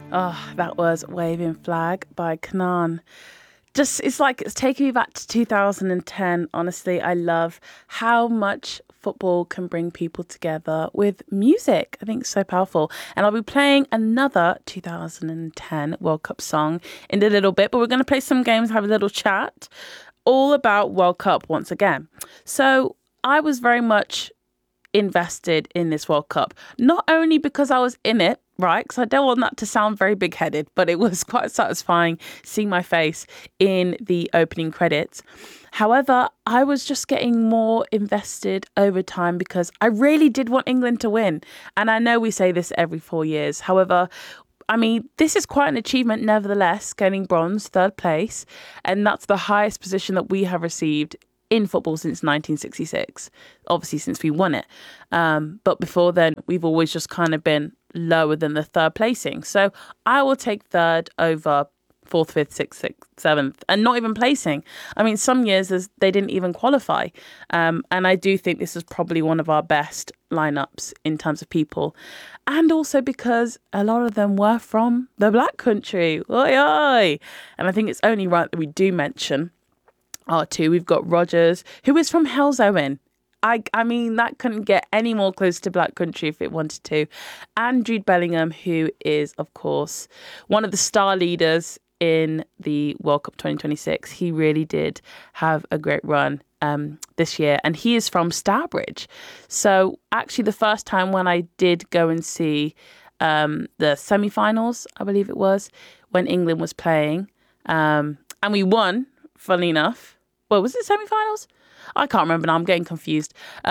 Oh, that was Waving Flag by Kanan. Just, it's like it's taking me back to 2010. Honestly, I love how much football can bring people together with music. I think it's so powerful. And I'll be playing another 2010 World Cup song in a little bit, but we're going to play some games, have a little chat, all about World Cup once again. So I was very much invested in this World Cup, not only because I was in it, right? Because I don't want that to sound very big headed, but it was quite satisfying seeing my face in the opening credits. However, I was just getting more invested over time because I really did want England to win. And I know we say this every 4 years. However, I mean, this is quite an achievement nevertheless, getting bronze, third place. And that's the highest position that we have received in football since 1966, obviously since we won it. But before then, we've always just kind of been lower than the third placing. So I will take third over fourth, fifth, sixth, seventh, and not even placing. I mean, some years they didn't even qualify. And I do think this is probably one of our best lineups in terms of people. And also because a lot of them were from the Black Country. Oi, oi. And I think it's only right that we do mention R2. We've got Rogers, who is from Halesowen. I mean, that couldn't get any more close to Black Country if it wanted to. And Jude Bellingham, who is, of course, one of the star leaders in the World Cup 2026. He really did have a great run this year. And he is from Stourbridge. So actually the first time when I did go and see the semi-finals, I believe it was, when England was playing, and we won, funnily enough. Well, was it semi-finals? I can't remember now. I'm getting confused.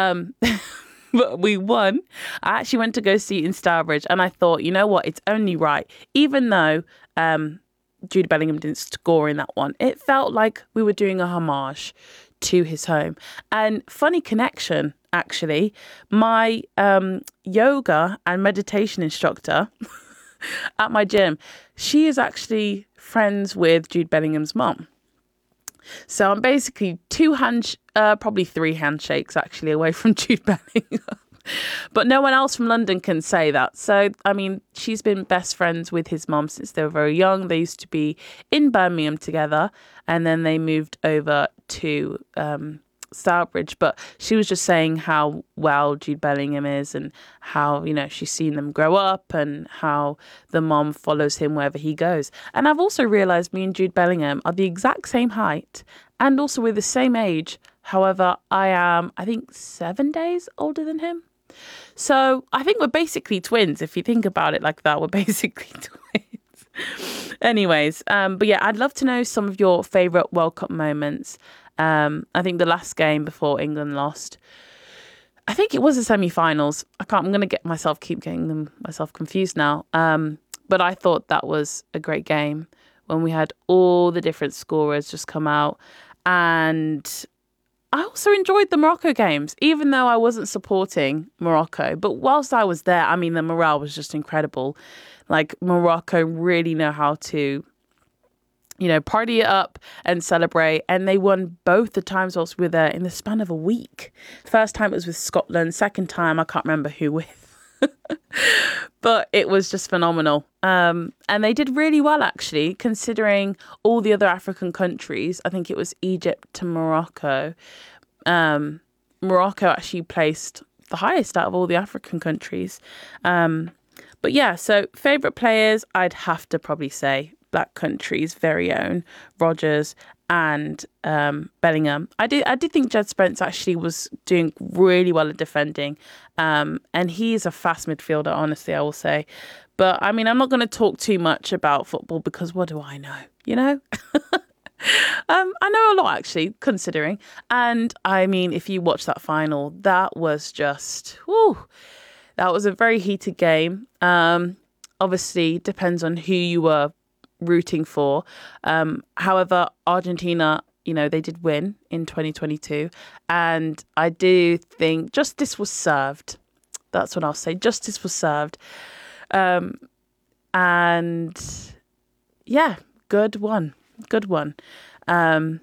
But we won. I actually went to go see it in Stourbridge, and I thought, you know what? It's only right. Even though Jude Bellingham didn't score in that one, it felt like we were doing a homage to his home. And funny connection, actually, my yoga and meditation instructor at my gym, she is actually friends with Jude Bellingham's mum. So I'm basically probably three handshakes actually away from Jude Bellingham. But no one else from London can say that. So, I mean, she's been best friends with his mom since they were very young. They used to be in Birmingham together, and then they moved over to Stourbridge. But she was just saying how well Jude Bellingham is and how, you know, she's seen them grow up and how the mom follows him wherever he goes. And I've also realised me and Jude Bellingham are the exact same height and also we're the same age. However, I am, I think, 7 days older than him. So I think we're basically twins. If you think about it like that, we're basically twins. Anyways, but yeah, I'd love to know some of your favourite World Cup moments. I think the last game before England lost, I think it was the semi-finals. I'm going to keep getting myself confused now. But I thought that was a great game when we had all the different scorers just come out. And I also enjoyed the Morocco games, even though I wasn't supporting Morocco. But whilst I was there, I mean, the morale was just incredible. Like, Morocco really know how to, you know, party it up and celebrate. And they won both the times whilst we were there in the span of a week. First time it was with Scotland. Second time, I can't remember who with. But it was just phenomenal. And they did really well, actually, considering all the other African countries. I think it was Egypt to Morocco. Morocco actually placed the highest out of all the African countries. But yeah, so favourite players, I'd have to probably say Black Country's very own Rogers and Bellingham. I did think Jed Spence actually was doing really well at defending, and he's a fast midfielder, honestly, I will say. But I mean, I'm not going to talk too much about football because what do I know, you know? I know a lot, actually, considering. And I mean, if you watch that final, that was just, that was a very heated game. Obviously, depends on who you were rooting for. However, Argentina, you know, they did win in 2022. And I do think justice was served. That's what I'll say. Justice was served. And yeah, good one. And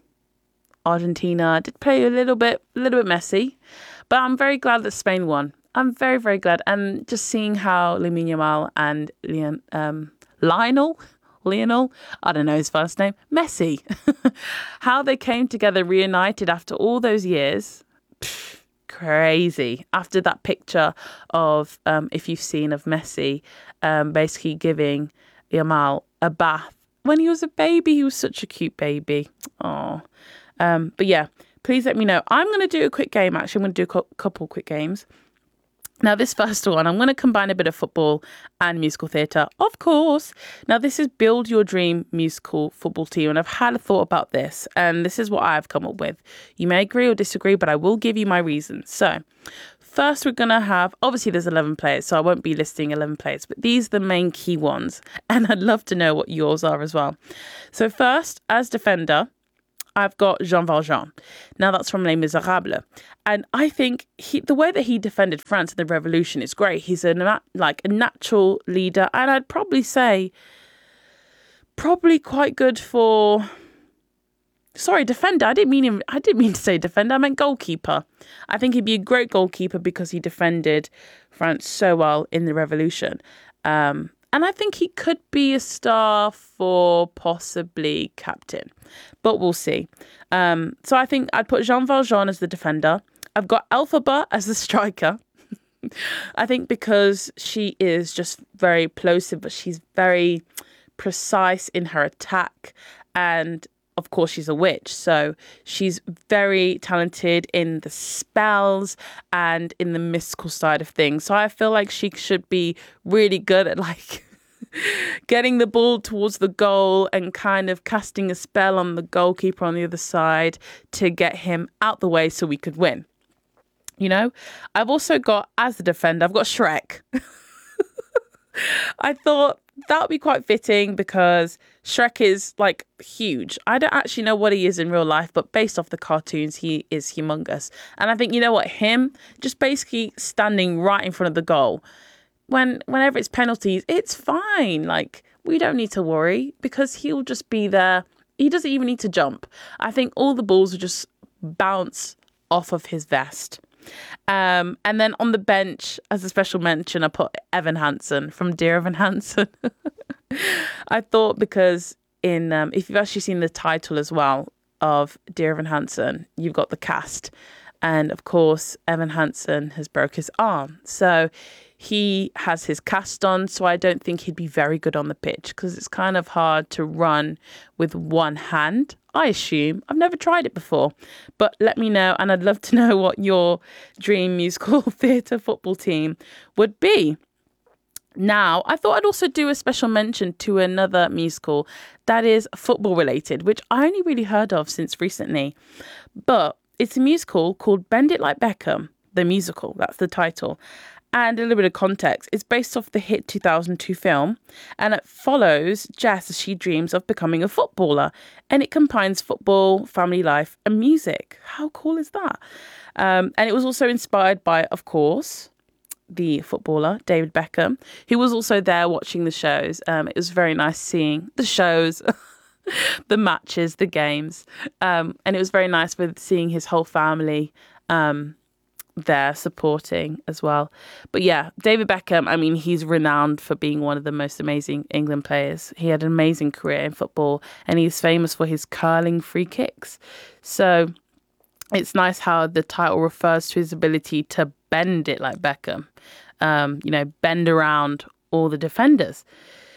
Argentina did play a little bit messy, but I'm very glad that Spain won. I'm very, very glad. And just seeing how Lamine Yamal and Lionel, I don't know his first name, Messi, how they came together reunited after all those years. Pff, crazy. After that picture of, if you've seen, of Messi basically giving Yamal a bath when he was a baby. He was such a cute baby. Oh, but yeah, please let me know. I'm going to do a quick game. Actually, I'm going to do a couple quick games. Now, this first one, I'm going to combine a bit of football and musical theatre, of course. Now, this is Build Your Dream Musical Football Team, and I've had a thought about this, and this is what I've come up with. You may agree or disagree, but I will give you my reasons. So, first, we're going to have, obviously, there's 11 players, so I won't be listing 11 players, but these are the main key ones, and I'd love to know what yours are as well. So, first, as defender, I've got Jean Valjean. Now, that's from Les Miserables. And I think the way that he defended France in the Revolution is great. He's a natural leader. And I'd probably say, quite good for... Sorry, defender. I didn't mean to say defender. I meant goalkeeper. I think he'd be a great goalkeeper because he defended France so well in the Revolution. And I think he could be a star for possibly captain, but we'll see. So I think I'd put Jean Valjean as the defender. I've got Elphaba as the striker. I think because she is just very plosive, but she's very precise in her attack. And of course, she's a witch. So she's very talented in the spells and in the mystical side of things. So I feel like she should be really good at getting the ball towards the goal and kind of casting a spell on the goalkeeper on the other side to get him out the way so we could win. You know, I've also got, as the defender, I've got Shrek. I thought that would be quite fitting because Shrek is huge. I don't actually know what he is in real life, but based off the cartoons, he is humongous. And I think, you know what, him just basically standing right in front of the goal. Whenever it's penalties, it's fine. We don't need to worry because he'll just be there. He doesn't even need to jump. I think all the balls will just bounce off of his vest. And then on the bench, as a special mention, I put Evan Hansen from Dear Evan Hansen. I thought because if you've actually seen the title as well of Dear Evan Hansen, you've got the cast. And of course, Evan Hansen has broke his arm. So he has his cast on, so I don't think he'd be very good on the pitch because it's kind of hard to run with one hand, I assume. I've never tried it before, but let me know, and I'd love to know what your dream musical theatre football team would be. Now, I thought I'd also do a special mention to another musical that is football related, which I only really heard of since recently, but it's a musical called Bend It Like Beckham, the musical, that's the title. And a little bit of context, it's based off the hit 2002 film, and it follows Jess as she dreams of becoming a footballer. And it combines football, family life, and music. How cool is that? And it was also inspired by, of course, the footballer, David Beckham, who was also there watching the shows. It was very nice seeing the shows, the matches, the games. And it was very nice with seeing his whole family there supporting as well. But yeah, David Beckham, I mean, he's renowned for being one of the most amazing England players. He had an amazing career in football and he's famous for his curling free kicks. So it's nice how the title refers to his ability to bend it like Beckham, bend around all the defenders.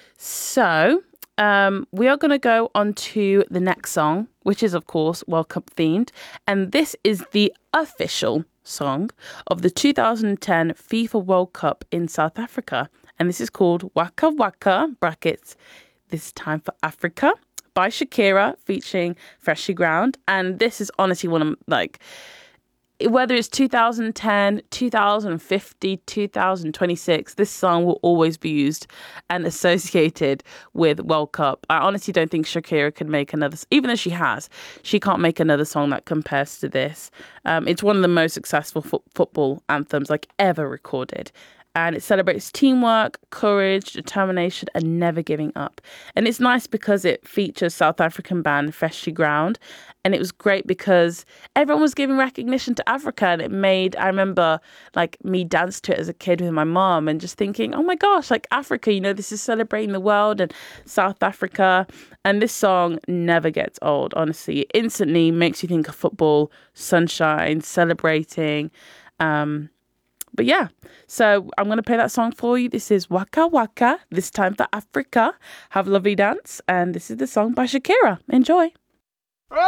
So we are going to go on to the next song, which is, of course, World Cup themed. And this is the official song of the 2010 FIFA World Cup in South Africa. And this is called Waka Waka, brackets, This Time for Africa, by Shakira, featuring Freshly Ground. And this is honestly one of, whether it's 2010, 2050, 2026, this song will always be used and associated with World Cup. I honestly don't think Shakira could make another, even though she can't make another song that compares to this. It's one of the most successful football anthems ever recorded. and it celebrates teamwork, courage, determination, and never giving up. And it's nice because it features South African band Freshly Ground, and it was great because everyone was giving recognition to Africa, and it made, I remember like me dance to it as a kid with my mom and just thinking, oh my gosh, like Africa, this is celebrating the world and South Africa. And this song never gets old, honestly. It instantly makes you think of football, sunshine, celebrating. But yeah, so I'm going to play that song for you. This is Waka Waka, this time for Africa. Have a lovely dance. And this is the song by Shakira. Enjoy.